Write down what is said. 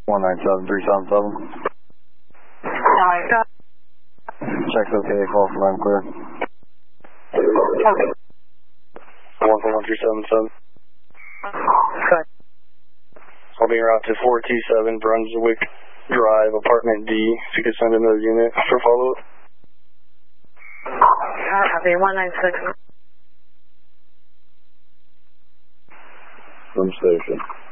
197377. Check's okay, call from I'm clear. 141377. I'll be en route to 427 Brunswick Drive, apartment D. If you could send another unit for follow-up. Copy, 196. From station.